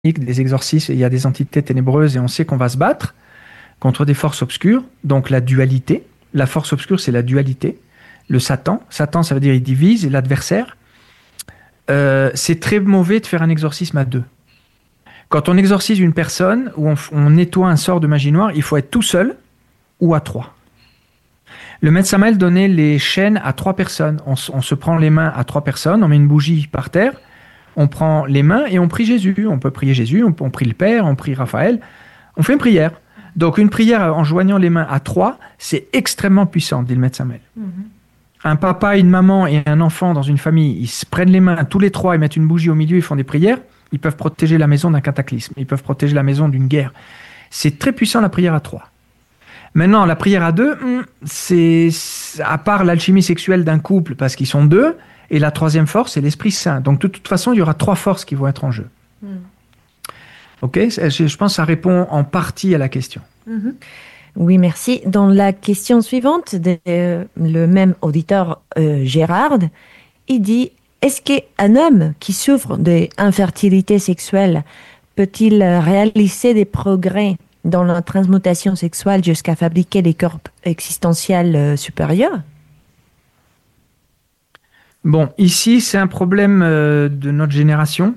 des exorcismes, il y a des entités ténébreuses et on sait qu'on va se battre contre des forces obscures, donc la dualité. La force obscure, c'est la dualité. Le Satan. Satan, ça veut dire il divise, et l'adversaire. C'est très mauvais de faire un exorcisme à deux. Quand on exorcise une personne ou on nettoie un sort de magie noire, il faut être tout seul ou à trois. Le maître Samael donnait les chaînes à trois personnes. On se prend les mains à trois personnes, on met une bougie par terre, on prend les mains et on prie Jésus. On peut prier Jésus, on prie le Père, on prie Raphaël. On fait une prière. Donc une prière en joignant les mains à trois, c'est extrêmement puissant, dit le maître Samael. Un papa, une maman et un enfant dans une famille, ils se prennent les mains tous les trois, ils mettent une bougie au milieu, ils font des prières. Ils peuvent protéger la maison d'un cataclysme. Ils peuvent protéger la maison d'une guerre. C'est très puissant la prière à trois. Maintenant, la prière à deux, c'est à part l'alchimie sexuelle d'un couple, parce qu'ils sont deux, et la troisième force, c'est l'Esprit Saint. Donc, de toute façon, il y aura trois forces qui vont être en jeu. Ok, je pense que ça répond en partie à la question. Oui, merci. Dans la question suivante, le même auditeur Gérard, il dit: est-ce qu'un homme qui souffre d'infertilité sexuelle peut-il réaliser des progrès dans la transmutation sexuelle jusqu'à fabriquer des corps existentiels supérieurs? Bon, ici, c'est un problème de notre génération,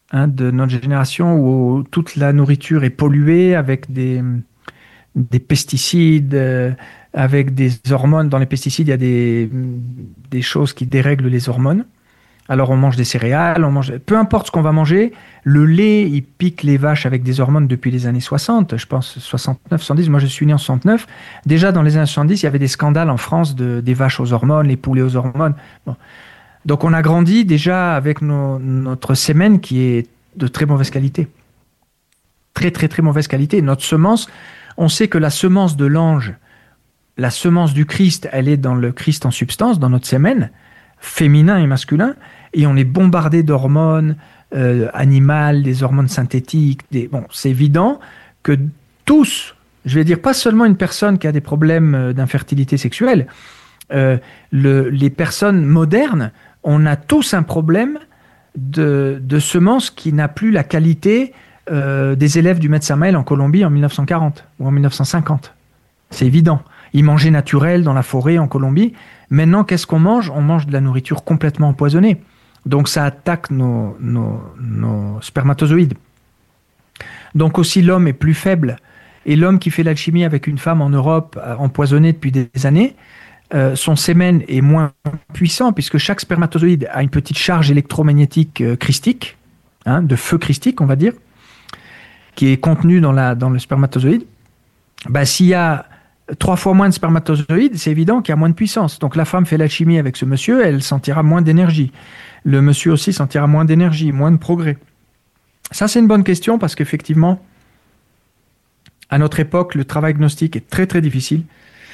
où toute la nourriture est polluée avec des pesticides, avec des hormones. Dans les pesticides, il y a des choses qui dérèglent les hormones. Alors on mange des céréales, peu importe ce qu'on va manger, le lait, il pique les vaches avec des hormones depuis les années 60, je pense 69, 70, moi je suis né en 69. Déjà dans les années 70, il y avait des scandales en France des vaches aux hormones, les poulets aux hormones. Bon. Donc on a grandi déjà avec notre sémène qui est de très mauvaise qualité. Très très très mauvaise qualité. Notre semence, on sait que la semence de l'ange, la semence du Christ, elle est dans le Christ en substance, dans notre sémène, féminin et masculin, et on est bombardé d'hormones animales, des hormones synthétiques. Bon, c'est évident que tous, je vais dire pas seulement une personne qui a des problèmes d'infertilité sexuelle, les personnes modernes, on a tous un problème de semence qui n'a plus la qualité des élèves du maître Samael en Colombie en 1940 ou en 1950. C'est évident. Ils mangeaient naturel dans la forêt en Colombie. Maintenant, qu'est-ce qu'on mange? On mange de la nourriture complètement empoisonnée. Donc ça attaque nos spermatozoïdes. Donc aussi l'homme est plus faible. Et l'homme qui fait l'alchimie avec une femme en Europe, empoisonnée depuis des années, son sémen est moins puissant puisque chaque spermatozoïde a une petite charge électromagnétique christique, de feu christique on va dire, qui est contenue dans le spermatozoïde. S'il y a 3 fois moins de spermatozoïdes, c'est évident qu'il y a moins de puissance. Donc la femme fait l'alchimie avec ce monsieur, elle sentira moins d'énergie. Le monsieur aussi sentira moins d'énergie, moins de progrès. Ça, c'est une bonne question parce qu'effectivement, à notre époque, le travail gnostique est très très difficile,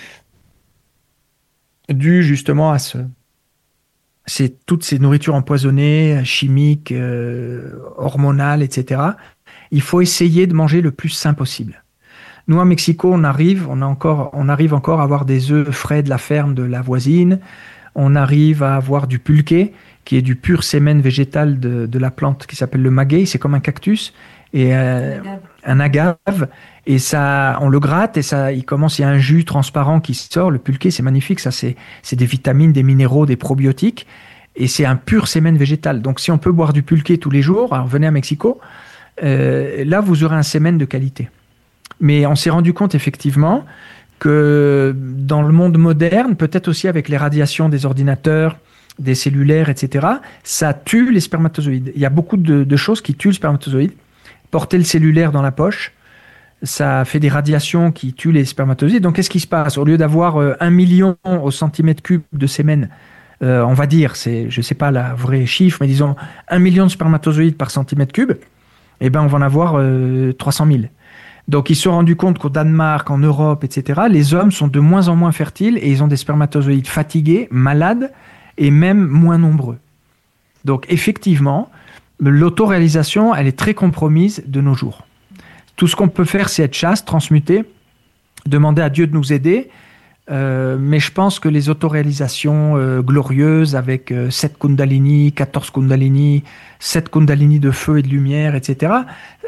dû justement à toutes ces nourritures empoisonnées, chimiques, hormonales, etc. Il faut essayer de manger le plus sain possible. Nous, à Mexico, on arrive encore à avoir des œufs frais de la ferme de la voisine. On arrive à avoir du pulque, qui est du pur sémen végétal de la plante qui s'appelle le maguey. C'est comme un cactus et un agave. Et ça, on le gratte et il y a un jus transparent qui sort. Le pulque, c'est magnifique. Ça, c'est des vitamines, des minéraux, des probiotiques. Et c'est un pur sémen végétal. Donc, si on peut boire du pulque tous les jours, alors venez à Mexico, là, vous aurez un sémen de qualité. Mais on s'est rendu compte effectivement que dans le monde moderne, peut-être aussi avec les radiations des ordinateurs, des cellulaires, etc., ça tue les spermatozoïdes. Il y a beaucoup de choses qui tuent le spermatozoïde. Porter le cellulaire dans la poche, ça fait des radiations qui tuent les spermatozoïdes. Donc qu'est-ce qui se passe? Au lieu d'avoir 1 million au centimètre cube de sémen, on va dire, je ne sais pas la vraie chiffre, mais disons 1 million de spermatozoïdes par centimètre cube, on va en avoir 300 000. Donc, ils se sont rendus compte qu'au Danemark, en Europe, etc., les hommes sont de moins en moins fertiles et ils ont des spermatozoïdes fatigués, malades et même moins nombreux. Donc, effectivement, l'autoréalisation, elle est très compromise de nos jours. Tout ce qu'on peut faire, c'est être chaste, transmuter, demander à Dieu de nous aider. Mais je pense que les autoréalisations glorieuses avec 7 Kundalini, 14 Kundalini, 7 Kundalini de feu et de lumière, etc.,